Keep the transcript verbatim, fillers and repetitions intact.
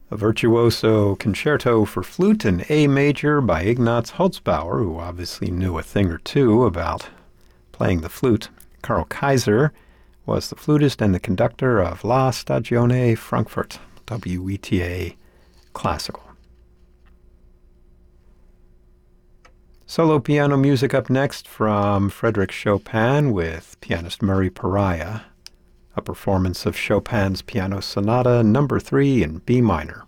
A virtuoso concerto for flute in A major by Ignaz Holzbauer, who obviously knew a thing or two about playing the flute. Karl Kaiser was the flutist and the conductor of La Stagione Frankfurt, W E T A Classical. Solo piano music up next from Frédéric Chopin with pianist Murray Pariah, a performance of Chopin's Piano Sonata number three in B minor.